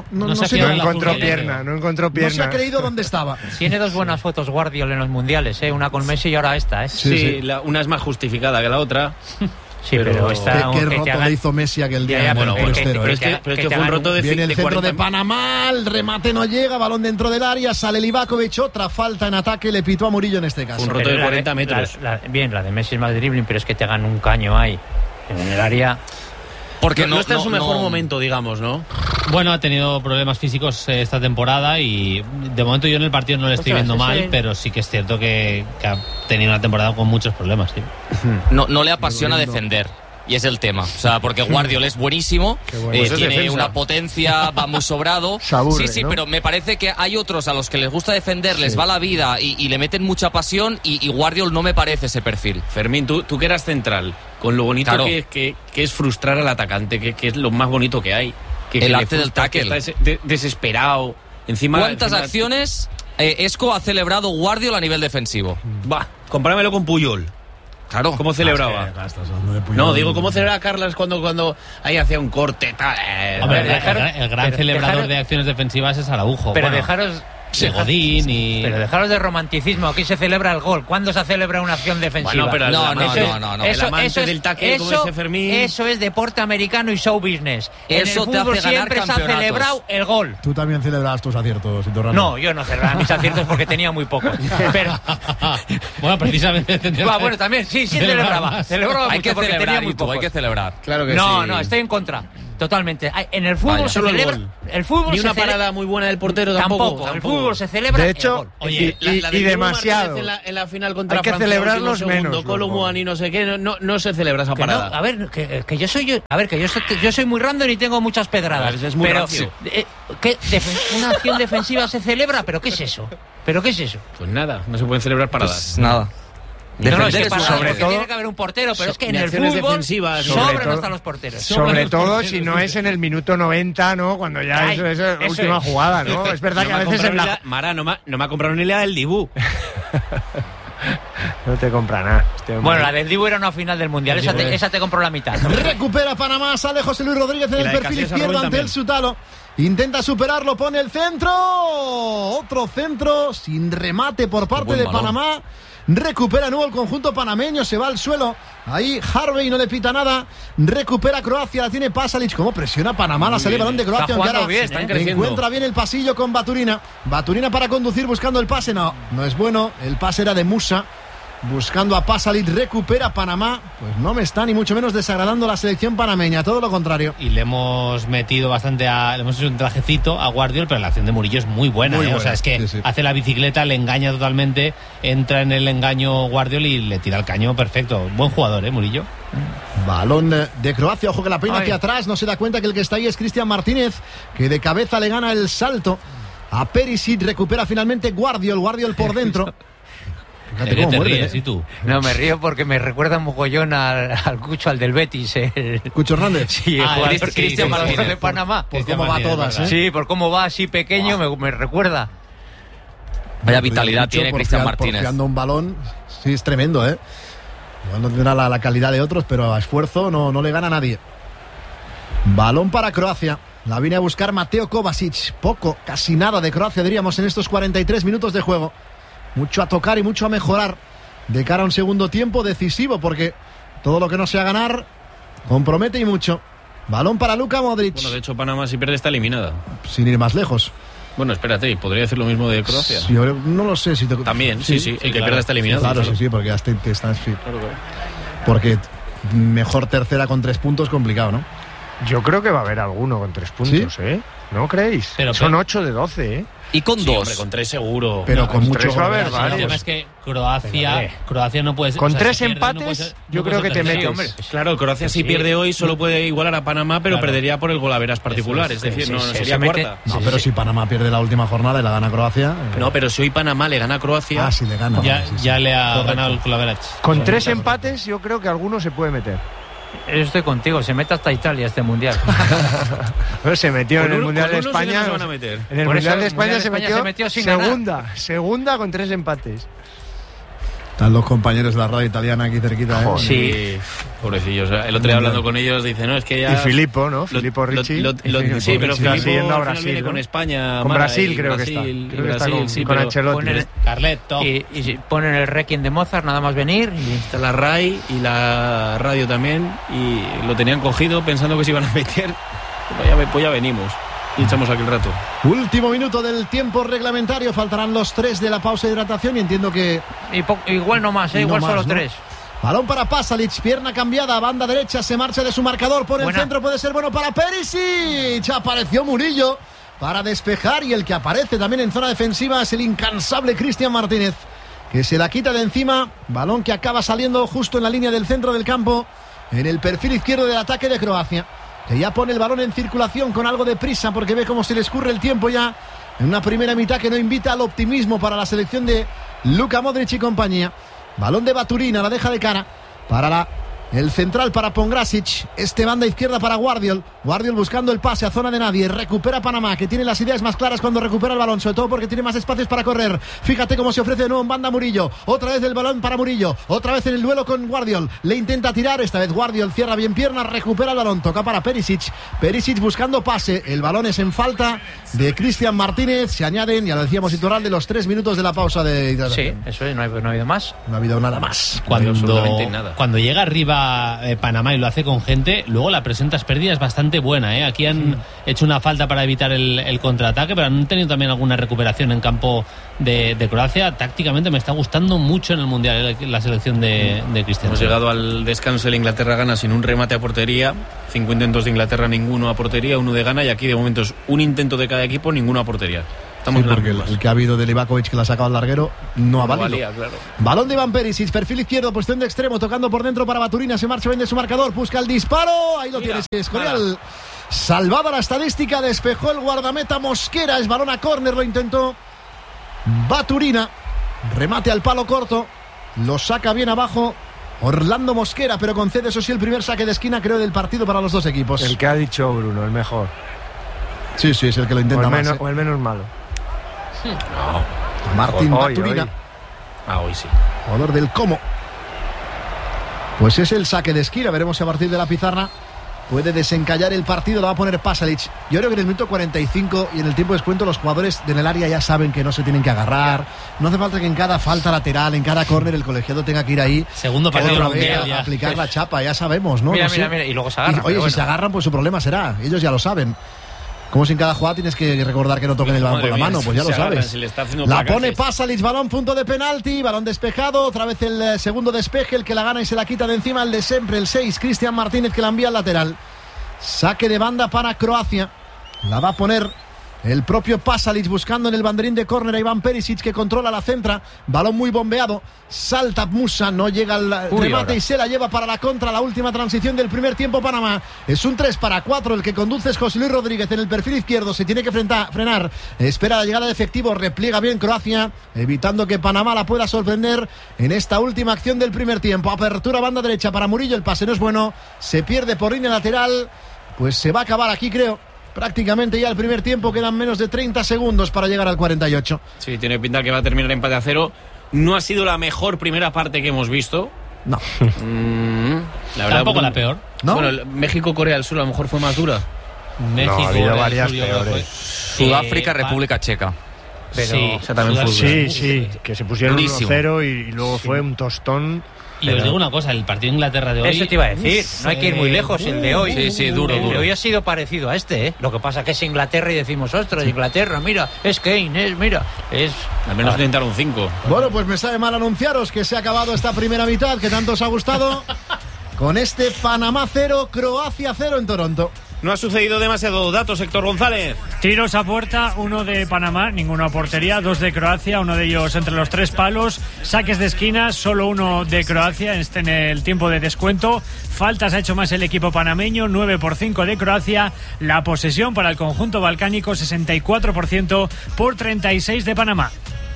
encontró pierna. No se ha creído dónde estaba. Tiene dos buenas fotos Guardiol en los mundiales, una con Messi y ahora esta, Sí. Una es más justificada que la otra. Sí, pero esta... ¿Qué roto le hizo Messi aquel día? Pero es que fue un roto de viene el centro 40. de Panamá, el remate no llega, balón dentro del área, sale Livakovic, otra falta en ataque, le pitó a Murillo en este caso. Un roto de 40 metros. La de Messi es más dribbling, pero es que te hagan un caño ahí, en el área... Porque no está en su mejor momento, digamos, ¿no? Bueno, ha tenido problemas físicos esta temporada y de momento yo en el partido no le estoy viendo mal, pero sí que es cierto que ha tenido una temporada con muchos problemas. Sí. No le apasiona defender. Y es el tema, o sea, porque Guardiol es buenísimo, tiene una potencia, va muy sobrado. Aburre, sí, ¿no? pero me parece que hay otros a los que les gusta defender, les va la vida y le meten mucha pasión y Guardiol no me parece ese perfil. Fermín, tú que eras central, con lo bonito Claro. que es frustrar al atacante, que es lo más bonito que hay. El arte del tackle. Que está desesperado. ¿Cuántas acciones Esco ha celebrado Guardiol a nivel defensivo? Va, compáramelo con Puyol. Claro. ¿Cómo celebraba? No, digo, ¿cómo celebraba Carlas cuando ahí hacía un corte? Hombre, el gran celebrador de acciones defensivas es Araujo. Pero bueno, dejaros... de Godín y... Pero dejaros de romanticismo, aquí se celebra el gol. ¿Cuándo se celebra una acción defensiva? Bueno, pero No. El amante del tackle, como dice Fermín. Eso es deporte americano y show business. Eso en te el fútbol hace ganar siempre se ha campeonatos. celebrado el gol. Tú también celebrabas tus aciertos, Iturralde. No, yo no celebraba mis aciertos porque tenía muy pocos. Pero... bueno, precisamente... bueno, también, sí, celebraba. Celebraba hay mucho que porque celebrar, tenía muy pocos. hay que celebrar. Claro que No, sí. no, estoy en contra. Totalmente. En el fútbol Vaya, se solo el celebra... gol. El fútbol Ni se una celebra... parada muy buena del portero tampoco. El fútbol se celebra De hecho, el gol. Oye, la y del demasiado. Bruno Martínez en la final contra Hay que Francia, celebrarlos último segundo, menos, Colomboani y no sé qué, no se celebra esa Que no, parada. a ver, que yo soy yo soy muy random y tengo muchas pedradas. A ver, es muy pero rancio. una acción defensiva se celebra, pero ¿qué es eso? Pues nada, no se pueden celebrar paradas. Pues nada. No, es que para sobre todo tiene que haber un portero, pero es que en de el acciones fútbol defensivas, sobran hasta los porteros. Sobre todo si no es en el minuto 90, ¿no? Cuando ya Ay, es la eso última es. jugada, ¿no? Es verdad que a veces en la... Mara, no me ha comprado ni la del Dibu. No te compra nada. Bueno, la del Dibu era una final del Mundial, esa te compró la mitad. Recupera Panamá, sale José Luis Rodríguez en Y el la de perfil Casillas izquierdo Arroyo ante el también. Sutalo. Intenta superarlo, pone el centro. Otro centro sin remate por parte buen de balón. Panamá. Recupera nuevo el conjunto panameño, se va al suelo. Ahí Harvey no le pita nada. Recupera Croacia, la tiene Pasalic. ¿Cómo presiona Panamá? La sale el balón de Croacia. Está aunque jugando ahora bien, están creciendo. encuentra bien el pasillo con Baturina. Baturina para conducir buscando el pase. No es bueno. El pase era de Musa. Buscando a Pasalic, recupera Panamá. Pues no me está ni mucho menos desagradando la selección panameña, todo lo contrario. Y le hemos metido bastante le hemos hecho un trajecito a Guardiol, pero la acción de Murillo es muy buena, Muy O buena, sea, es que sí. hace la bicicleta, le engaña totalmente, entra en el engaño Guardiol y le tira el caño perfecto. Buen jugador, Murillo. Balón de Croacia, ojo que la peina hacia atrás, no se da cuenta que el que está ahí es Cristian Martínez, que de cabeza le gana el salto a Perisic, recupera finalmente Guardiol por dentro. Fíjate ¿De qué cómo te muerde, ríes? ¿Y tú? No, me río porque me recuerda un mogollón al Cucho, al del Betis. Cucho Hernández. Sí, el Ah, jugador Cristian Martínez. de Panamá. Por cómo va todas, ¿eh? Sí, por cómo va así pequeño, me recuerda. Vaya vitalidad Mucho tiene por Cristian fiar- Martínez. porfiando un balón, sí, es tremendo, ¿eh? Igual no tendrá la calidad de otros, pero a esfuerzo no le gana a nadie. Balón para Croacia. La viene a buscar Mateo Kovacic. Poco, casi nada de Croacia, diríamos, en estos 43 minutos de juego. Mucho a tocar y mucho a mejorar de cara a un segundo tiempo decisivo, porque todo lo que no sea ganar compromete y mucho. Balón para Luka Modric. Bueno, de hecho, Panamá si pierde está eliminada. Sin ir más lejos. Bueno, espérate, ¿podría decir lo mismo de Croacia? Yo no lo sé. También, sí. El que pierda está eliminado. Claro, sí, porque hasta estás... Porque mejor tercera con 3 puntos, complicado, ¿no? Yo creo que va a haber alguno con 3 puntos, ¿Sí? ¿eh? ¿No creéis? Son 8 de 12, ¿eh? Y con 2. Hombre, con 3 seguro. Pero con mucho va a haber El varios. problema es que Croacia no puede ser... Con o sea, 3 si pierde, empates, no puede ser- yo no creo puede que ser te tercero. metes. Claro, Croacia si pierde hoy solo puede igualar a Panamá, pero perdería por el golaveras particular. Es decir, no sería cuarta. No, pero si Panamá pierde la última jornada y la gana Croacia... No, pero si hoy Panamá le gana a Croacia... Ah, sí, le gana. Ya le ha ganado el Colaverach. Con 3 empates, yo creo que alguno se puede meter. Estoy contigo, se mete hasta Italia este mundial. Se metió en el Mundial de uno sí que España. no se van a meter. En el Por Mundial eso de España el se Mundial de metió, España se metió sin segunda con 3 empates. Están los compañeros de la radio italiana aquí cerquita, ¿eh? Sí, pobrecillos. El otro día hablando con ellos dice, no, es que ya... Y Filippo, ¿no? Filippo Ricci. Sí, pero Filippo siguiendo a al final Brasil, viene ¿no? con España. Con Mara, Brasil y creo Brasil, que está. y Creo que está Brasil, con, sí, con pero Ancelotti. Carleto. Y si ponen el Requiem de Mozart, nada más venir. Y está la RAI y la radio también. Y lo tenían cogido pensando que se iban a meter. Pues ya venimos. Y echamos aquí el rato. Último minuto del tiempo reglamentario. Faltarán los 3 de la pausa de hidratación y entiendo que... igual no más, igual no solo más, ¿no? 3. Balón para Pasalic, pierna cambiada, banda derecha, se marcha de su marcador por el centro, puede ser bueno para Perisic. Apareció Murillo para despejar y el que aparece también en zona defensiva es el incansable Cristian Martínez, que se la quita de encima. Balón que acaba saliendo justo en la línea del centro del campo, en el perfil izquierdo del ataque de Croacia, que ya pone el balón en circulación con algo de prisa porque ve cómo se le escurre el tiempo ya en una primera mitad que no invita al optimismo para la selección de Luka Modric y compañía. Balón de Baturina, la deja de cara para el central para Pongrasic. Banda izquierda para Guardiol. Guardiol buscando el pase a zona de nadie. Recupera Panamá, que tiene las ideas más claras cuando recupera el balón, sobre todo porque tiene más espacios para correr. Fíjate cómo se ofrece de nuevo en banda Murillo. Otra vez el balón para Murillo. Otra vez en el duelo con Guardiol. Le intenta tirar. Esta vez Guardiol cierra bien pierna, recupera el balón. Toca para Perisic. Perisic buscando pase. El balón es en falta de Cristian Martínez. Se añaden, ya lo decíamos, Iturral, de los 3 minutos de la pausa de hidratación. Sí, eso es, no ha habido más. No ha habido nada más. Cuando llega arriba Panamá y lo hace con gente, luego la presión tras pérdida es bastante buena, ¿eh? Aquí han hecho una falta para evitar el contraataque, pero han tenido también alguna recuperación en campo de Croacia. Tácticamente me está gustando mucho en el Mundial la selección de Cristiano. Hemos llegado al descanso, el Inglaterra gana sin un remate a portería, 5 intentos de Inglaterra, ninguno a portería, 1 de Ghana, y aquí de momento es un intento de cada equipo, ninguno a portería. Sí, porque el que ha habido de Livakovic que la ha sacado al larguero no ha valido. Valía, claro. Balón de Iván Perisic, perfil izquierdo, posición de extremo, tocando por dentro para Baturina, se marcha bien de su marcador, busca el disparo, ahí lo tienes, Escorial. Salvaba la estadística, despejó el guardameta Mosquera, es balón a córner, lo intentó Baturina, remate al palo corto, lo saca bien abajo Orlando Mosquera, pero concede, eso sí, el primer saque de esquina, creo, del partido para los dos equipos. El que ha dicho Bruno, el mejor. Sí, es el que lo intenta más. O el menos malo. No. Martín Baturina. Hoy sí. Jugador del Como. Pues es el saque de esquina. Veremos si a partir de la pizarra puede desencallar el partido. Lo va a poner Pasalic. Yo creo que en el minuto 45 y en el tiempo de descuento los jugadores en el área ya saben que no se tienen que agarrar. No hace falta que en cada falta lateral, en cada córner, el colegiado tenga que ir ahí. Segundo partido otra vez a aplicar la chapa. Ya sabemos, ¿no? Mira, no mira, y luego se agarran. Oye, si se agarran, pues su problema será. Ellos ya lo saben. Como si en cada jugada tienes que recordar que no toquen el balón con la mano, pues ya lo sabes. La pone Pasalic, balón, punto de penalti, balón despejado, otra vez el segundo despeje, el que la gana y se la quita de encima, el de siempre, el 6, Cristian Martínez, que la envía al lateral. Saque de banda para Croacia, la va a poner el propio Pasalic buscando en el banderín de córner a Iván Perisic, que controla la centra, balón muy bombeado, salta Musa, no llega al remate ahora. Y se la lleva para la contra, la última transición del primer tiempo Panamá. Es un 3-4, el que conduce es José Luis Rodríguez en el perfil izquierdo, se tiene que frenar, espera la llegada de efectivo, repliega bien Croacia, evitando que Panamá la pueda sorprender en esta última acción del primer tiempo. Apertura banda derecha para Murillo, el pase no es bueno, se pierde por línea lateral, pues se va a acabar aquí, creo. Prácticamente ya el primer tiempo, quedan menos de 30 segundos para llegar al 48. Sí, tiene pinta que va a terminar empate a 0. No ha sido la mejor primera parte que hemos visto. No. La verdad, tampoco la peor. ¿No? Bueno, México-Corea del Sur a lo mejor fue más dura. México, ha habido varias peores. Sudáfrica, República Checa. Pero o sea, también fue sí, que se pusieron 1-0 y luego fue un tostón. Y os digo una cosa, el partido de Inglaterra de hoy... Eso te iba a decir, no hay que ir muy lejos, el de hoy. Sí, duro. El de hoy ha sido parecido a este, ¿eh? Lo que pasa que es Inglaterra y decimos, ostras, Inglaterra, mira, es Kane, Al menos intentaron 5. Bueno, pues me sabe mal anunciaros que se ha acabado esta primera mitad, que tanto os ha gustado, con este Panamá 0, Croacia 0 en Toronto. No ha sucedido demasiado. Datos, Héctor González. Tiros a puerta, 1 de Panamá, ninguno a portería, 2 de Croacia, uno de ellos entre los 3 palos. Saques de esquina, solo 1 de Croacia en el tiempo de descuento. Faltas ha hecho más el equipo panameño, 9-5 de Croacia. La posesión para el conjunto balcánico, 64% por 36 de Panamá.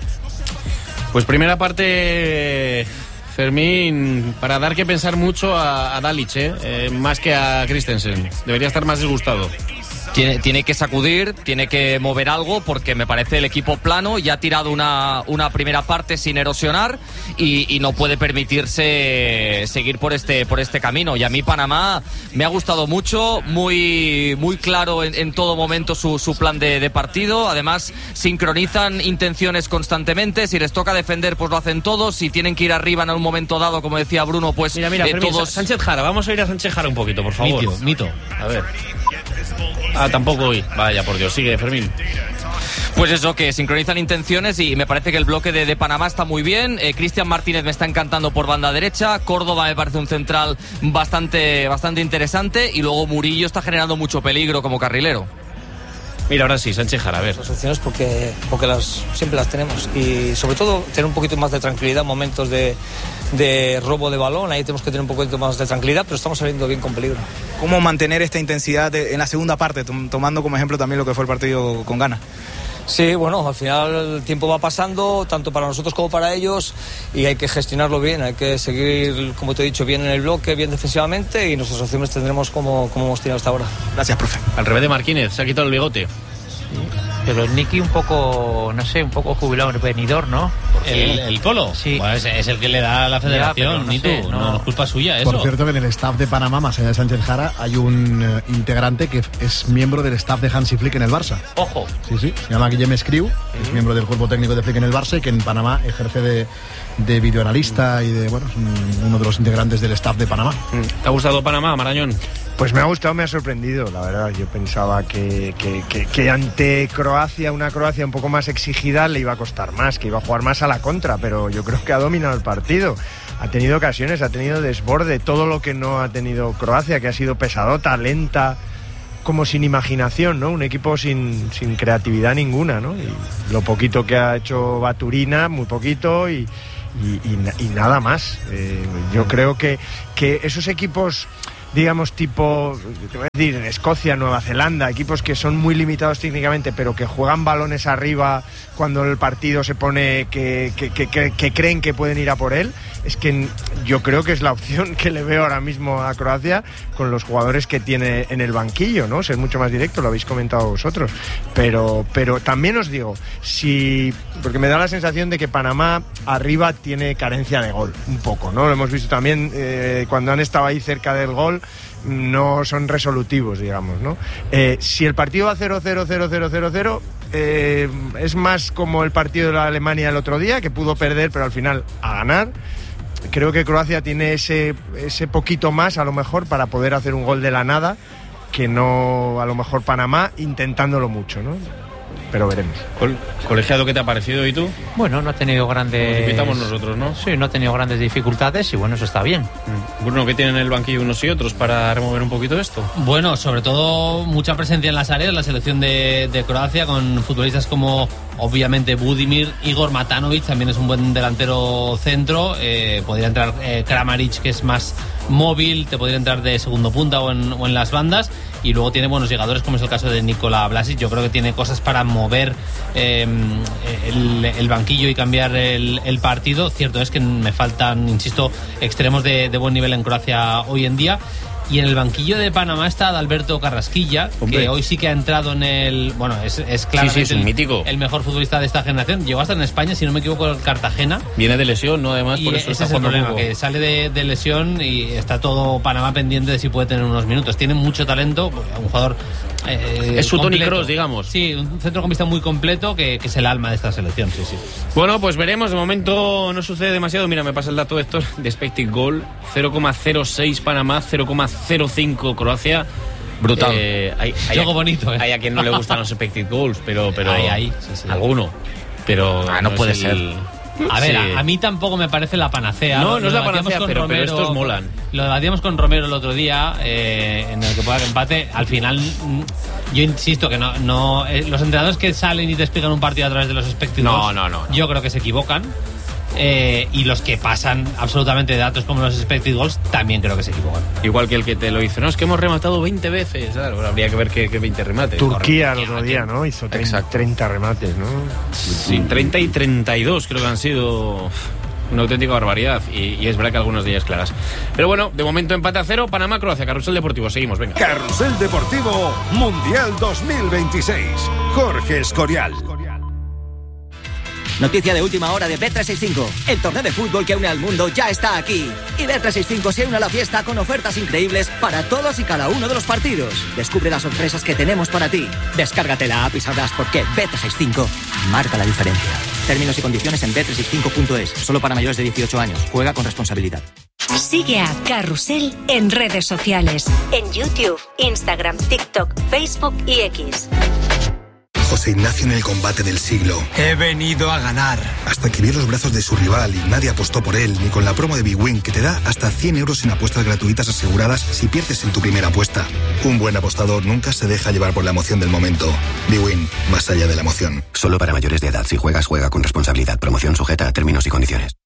Pues primera parte, Fermín, para dar que pensar mucho a Dalic, más que a Christensen. Debería estar más disgustado. Tiene que sacudir, tiene que mover algo, porque me parece el equipo plano, ya ha tirado una primera parte sin erosionar y no puede permitirse seguir por este camino. Y a mí Panamá me ha gustado mucho, muy claro en todo momento su plan de partido. Además sincronizan intenciones constantemente, si les toca defender pues lo hacen todos, si tienen que ir arriba en un momento dado, como decía Bruno, pues mira, Fermín, todos... Sánchez Jara, vamos a ir a Sánchez Jara un poquito, por favor. Mito. A ver. Tampoco hoy. Vaya, por Dios. Sigue, Fermín. Pues eso, que sincronizan intenciones y me parece que el bloque de Panamá está muy bien. Cristian Martínez me está encantando por banda derecha. Córdoba me parece un central bastante interesante. Y luego Murillo está generando mucho peligro como carrilero. Mira, ahora sí, Sánchez Jara, a ver. Las opciones porque siempre las tenemos. Y sobre todo tener un poquito más de tranquilidad en momentos de robo de balón. Ahí tenemos que tener un poquito más de tranquilidad, pero estamos saliendo bien con peligro. ¿Cómo mantener esta intensidad en la segunda parte, tomando como ejemplo también lo que fue el partido con Ghana? Sí, bueno, al final el tiempo va pasando, tanto para nosotros como para ellos, y hay que gestionarlo bien, hay que seguir, como te he dicho, bien en el bloque, bien defensivamente, y nuestras opciones tendremos como hemos tenido hasta ahora. Gracias, profe. Al revés de Marquínez, se ha quitado el bigote. Pero el Nicky un poco jubilado, venidor, ¿no? ¿El Colo? Sí. Bueno, es el que le da a la federación, ni tú. No es culpa suya eso. Por cierto, que en el staff de Panamá, más allá de Sánchez Jara, hay un integrante que es miembro del staff de Hansi Flick en el Barça. ¡Ojo! Sí, se llama Guillem Escriu, es miembro del cuerpo técnico de Flick en el Barça y que en Panamá ejerce de videoanalista y es uno de los integrantes del staff de Panamá. ¿Te ha gustado Panamá, Marañón? Pues me ha gustado, me ha sorprendido, la verdad. Yo pensaba que ante Croacia, una Croacia un poco más exigida, le iba a costar más, que iba a jugar más a la contra, pero yo creo que ha dominado el partido. Ha tenido ocasiones, ha tenido desborde, todo lo que no ha tenido Croacia, que ha sido pesadota, lenta, como sin imaginación, ¿no? Un equipo sin creatividad ninguna, ¿no? Y lo poquito que ha hecho Baturina, muy poquito, y nada más. Yo creo que esos equipos, digamos, tipo, te voy a decir, en Escocia, Nueva Zelanda, equipos que son muy limitados técnicamente, pero que juegan balones arriba cuando el partido se pone que creen que pueden ir a por él, es que yo creo que es la opción que le veo ahora mismo a Croacia con los jugadores que tiene en el banquillo, ¿no? Ser mucho más directo, lo habéis comentado vosotros, pero también os digo, porque me da la sensación de que Panamá arriba tiene carencia de gol, un poco, ¿no? Lo hemos visto también cuando han estado ahí cerca del gol, no son resolutivos, digamos, ¿no? Si el partido va 0-0-0-0-0-0, es más como el partido de la Alemania el otro día, que pudo perder pero al final a ganar. Creo que Croacia tiene ese poquito más, a lo mejor, para poder hacer un gol de la nada, que no, a lo mejor, Panamá, intentándolo mucho, ¿no? Pero veremos. Colegiado, ¿qué te ha parecido? ¿Y tú? Bueno, no ha tenido grandes... Nos invitamos nosotros, ¿no? Sí, no ha tenido grandes dificultades y bueno, eso está bien. Bruno, ¿qué tienen en el banquillo unos y otros para remover un poquito esto? Bueno, sobre todo mucha presencia en las áreas, la selección de Croacia, con futbolistas como, obviamente, Budimir, Igor Matanovic, también es un buen delantero centro, podría entrar Kramaric, que es más móvil, te podría entrar de segundo punta o en las bandas, y luego tiene buenos llegadores, como es el caso de Nikola Vlasic. Yo creo que tiene cosas para mover el banquillo y cambiar el partido. Cierto es que me faltan, insisto, extremos de buen nivel en Croacia hoy en día. Y en el banquillo de Panamá está Adalberto Carrasquilla, que hoy sí que ha entrado en el... Bueno, es claramente es un mítico, el mejor futbolista de esta generación. Llegó hasta en España, si no me equivoco, el Cartagena. Viene de lesión, ¿no? Además, y por eso ese está es el problema, poco, que sale de lesión y está todo Panamá pendiente de si puede tener unos minutos. Tiene mucho talento, un jugador es su Toni Kroos, digamos. Sí, un centrocampista muy completo que es el alma de esta selección, sí. Bueno, pues veremos. De momento no sucede demasiado. Mira, me pasa el dato, Héctor, de expected goal. 0,06 Panamá, 0,05 Croacia. Brutal. Juego bonito, Hay a quien no le gustan los expected goals, pero hay. Alguno. Pero no puede ser. A ver, a mí tampoco me parece la panacea. No es la panacea, pero estos molan. Lo debatíamos con Romero el otro día, en el que pueda haber empate. Al final, yo insisto que no los entrenadores que salen y te explican un partido a través de los expected goals, yo creo que se equivocan. Y los que pasan absolutamente de datos como los expected goals también creo que se equivocan. Igual que el que te lo hizo, no, es que hemos rematado 20 veces. Claro, habría que ver qué 20 remates. Turquía el otro día, ¿no? Hizo 30 remates, ¿no? Sí, 30 y 32 creo que han sido una auténtica barbaridad. Y es verdad que algunos días claras. Pero bueno, de momento empate a 0, Panamá, Croacia, Carrusel Deportivo. Seguimos, venga. Carrusel Deportivo Mundial 2026. Jorge Escorial. Noticia de última hora de Bet365. El torneo de fútbol que une al mundo ya está aquí. Y Bet365 se une a la fiesta con ofertas increíbles para todos y cada uno de los partidos. Descubre las sorpresas que tenemos para ti. Descárgate la app y sabrás por qué Bet365 marca la diferencia. Términos y condiciones en bet365.es. Solo para mayores de 18 años. Juega con responsabilidad. Sigue a Carrusel en redes sociales. En YouTube, Instagram, TikTok, Facebook y X. José Ignacio en el combate del siglo. He venido a ganar. Hasta que vio los brazos de su rival y nadie apostó por él, ni con la promo de Big Win, que te da hasta 100 euros en apuestas gratuitas aseguradas si pierdes en tu primera apuesta. Un buen apostador nunca se deja llevar por la emoción del momento. Big Win, más allá de la emoción. Solo para mayores de edad. Si juegas, juega con responsabilidad. Promoción sujeta a términos y condiciones.